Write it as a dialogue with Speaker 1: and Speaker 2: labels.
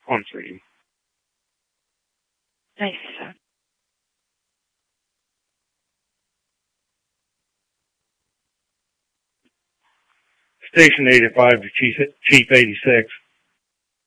Speaker 1: on screen.
Speaker 2: Nice.
Speaker 1: Station 85 to Chief 86.